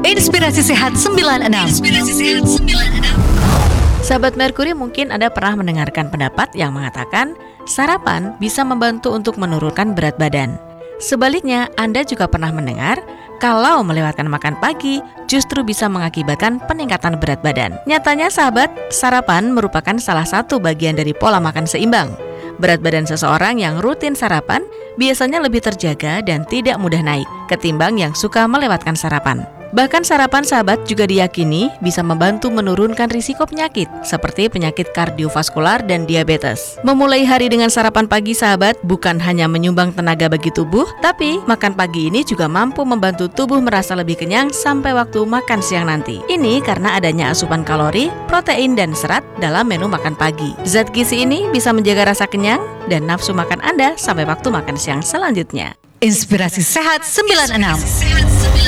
Inspirasi Sehat 96. Sahabat Merkuri, mungkin Anda pernah mendengarkan pendapat yang mengatakan sarapan bisa membantu untuk menurunkan berat badan. Sebaliknya, Anda juga pernah mendengar kalau melewatkan makan pagi justru bisa mengakibatkan peningkatan berat badan. Nyatanya sahabat, sarapan merupakan salah satu bagian dari pola makan seimbang. Berat badan seseorang yang rutin sarapan biasanya lebih terjaga dan tidak mudah naik ketimbang yang suka melewatkan sarapan. Bahkan sarapan sahabat juga diyakini bisa membantu menurunkan risiko penyakit seperti penyakit kardiovaskular dan diabetes. Memulai hari dengan sarapan pagi sahabat bukan hanya menyumbang tenaga bagi tubuh, tapi makan pagi ini juga mampu membantu tubuh merasa lebih kenyang sampai waktu makan siang nanti. Ini karena adanya asupan kalori, protein, dan serat dalam menu makan pagi. Zat gizi ini bisa menjaga rasa kenyang dan nafsu makan Anda sampai waktu makan siang selanjutnya. Inspirasi Sehat 96.